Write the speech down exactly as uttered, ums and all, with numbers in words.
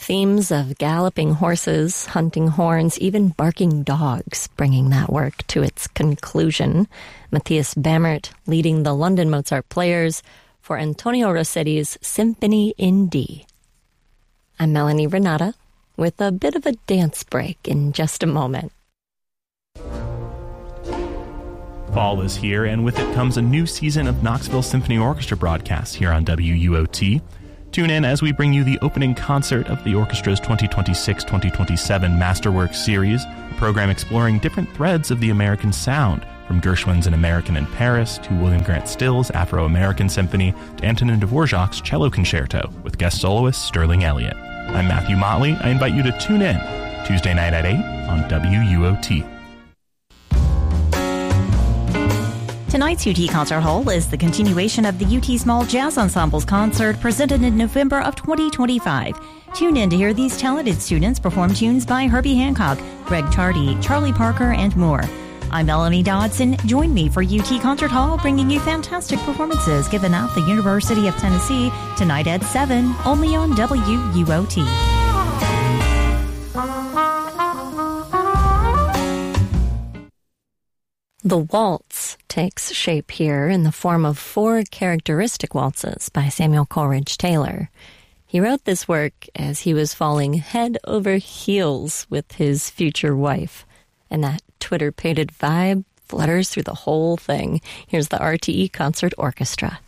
Themes of galloping horses, hunting horns, even barking dogs, bringing that work to its conclusion. Matthias Bamert leading the London Mozart Players for Antonio Rossetti's Symphony in D. I'm Melanie Renata with a bit of a dance break in just a moment. Fall is here, and with it comes a new season of Knoxville Symphony Orchestra broadcasts here on W U O T. Tune in as we bring you the opening concert of the orchestra's twenty twenty-six twenty twenty-seven Masterworks series, a program exploring different threads of the American sound, from Gershwin's An American in Paris to William Grant Still's Afro-American Symphony to Antonin Dvorak's Cello Concerto with guest soloist Sterling Elliott. I'm Matthew Motley. I invite you to tune in Tuesday night at eight on W U O T. Tonight's U T Concert Hall is the continuation of the U T Small Jazz Ensembles concert presented in November of twenty twenty-five. Tune in to hear these talented students perform tunes by Herbie Hancock, Greg Tardy, Charlie Parker, and more. I'm Melanie Dodson. Join me for U T Concert Hall, bringing you fantastic performances given at the University of Tennessee tonight at seven, only on W U O T. The waltz takes shape here in the form of four characteristic waltzes by Samuel Coleridge Taylor. He wrote this work as he was falling head over heels with his future wife, and that Twitter-pated vibe flutters through the whole thing. Here's the R T E Concert Orchestra.